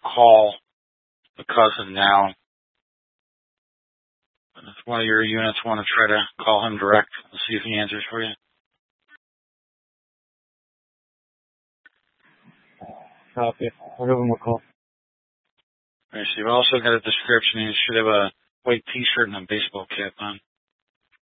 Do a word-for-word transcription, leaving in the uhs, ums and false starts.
call the cousin now. If one of your units want to try to call him direct, and see if he answers for you. Copy. I'll give him a call. Alright, so you've also got a description. You should have a white t-shirt and a baseball cap on.